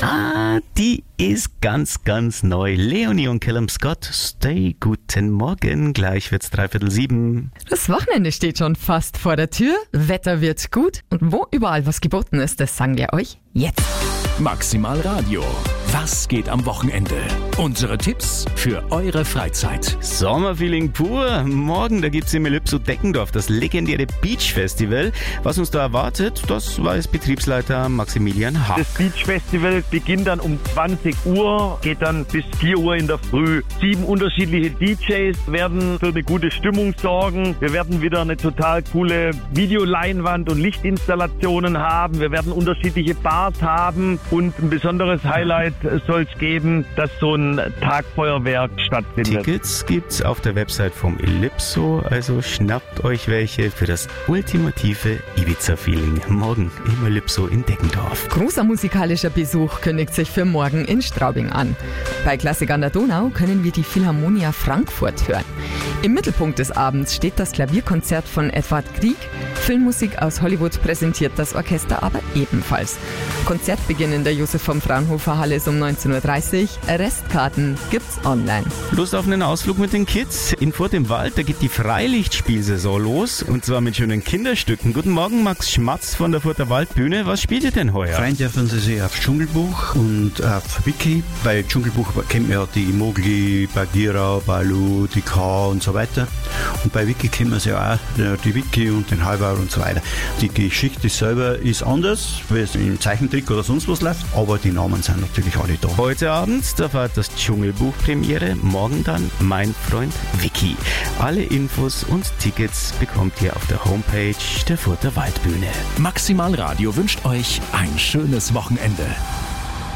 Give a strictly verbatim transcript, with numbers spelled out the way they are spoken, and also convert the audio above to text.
Ah, die ist ganz, ganz neu. Leonie und Callum Scott, Stay, guten Morgen. Gleich wird's dreiviertel sieben. Das Wochenende steht schon fast vor der Tür. Wetter wird gut. Und wo überall was geboten ist, das sagen wir euch jetzt. Maximal Radio. Was geht am Wochenende? Unsere Tipps für eure Freizeit. Sommerfeeling pur. Morgen, da gibt's im Elypso Deckendorf das legendäre Beach Festival. Was uns da erwartet, das weiß Betriebsleiter Maximilian Haag. Das Beach Festival beginnt dann um zwanzig Uhr, geht dann bis vier Uhr in der Früh. Sieben unterschiedliche D Js werden für eine gute Stimmung sorgen. Wir werden wieder eine total coole Videoleinwand und Lichtinstallationen haben. Wir werden unterschiedliche Bars haben und ein besonderes Highlight soll es geben, dass so ein Tagfeuerwerk stattfindet. Tickets gibt's auf der Website vom Elypso, also schnappt euch welche für das ultimative Ibiza-Feeling. Morgen im Elypso in Deckendorf. Großer musikalischer Besuch kündigt sich für morgen in Straubing an. Bei Klassik an der Donau können wir die Philharmonia Frankfurt hören. Im Mittelpunkt des Abends steht das Klavierkonzert von Edvard Grieg. Filmmusik aus Hollywood präsentiert das Orchester aber ebenfalls. Konzertbeginn in der Josef von Fraunhofer Halle ist um neunzehn Uhr dreißig. Restkarten gibt's online. Lust auf einen Ausflug mit den Kids? In Furt im Wald, da geht die Freilichtspielsaison los und zwar mit schönen Kinderstücken. Guten Morgen, Max Schmatz von der Furter Waldbühne. Was spielt ihr denn heuer? Freuen dürfen Sie sich auf Dschungelbuch und auf Wiki. Bei Dschungelbuch kennt man ja die Mowgli, Bagheera, Baloo, die K und so weiter. Und bei Wiki kennt man sie auch, die Wiki und den Halber und so weiter. Die Geschichte selber ist anders, wie es im Zeichentrick oder sonst was läuft, aber die Namen sind natürlich alle da. Heute Abend, da fährt das Dschungelbuch Premiere, morgen dann Mein Freund Wiki. Alle Infos und Tickets bekommt ihr auf der Homepage der Furter Waldbühne. Maximal Radio wünscht euch ein schönes Wochenende.